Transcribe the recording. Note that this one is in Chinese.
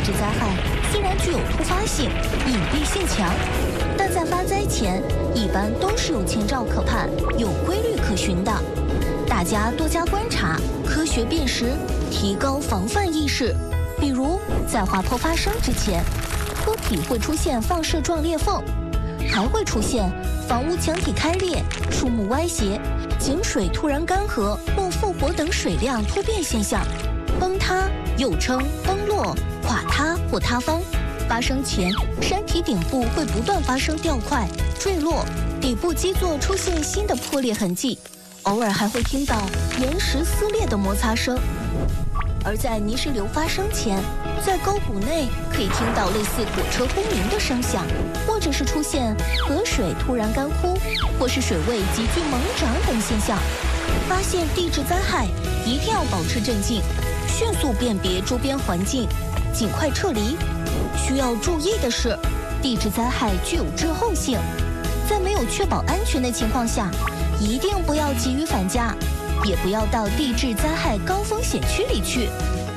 质灾害虽然具有突发性、隐蔽性强，但在发灾前一般都是有前兆可盼、有规律可循的。大家多加观察，科学辨识，提高防范意识。比如，在滑坡发生之前，坡体会出现放射状裂缝，还会出现房屋墙体开裂、树木歪斜、井水突然干涸或复活等水量突变现象。崩塌又称崩落、垮塌或塌方，发生前山体顶部会不断发生掉块、坠落，底部基座出现新的破裂痕迹，偶尔还会听到岩石撕裂的摩擦声。而在泥石流发生前，在沟谷内可以听到类似火车轰鸣的声响，或者是出现河水突然干枯，或是水位急剧猛涨等现象。发现地质灾害，一定要保持镇静，迅速辨别周边环境，尽快撤离。需要注意的是，地质灾害具有滞后性，在没有确保安全的情况下，一定不要急于返家，也不要到地质灾害高风险区里去，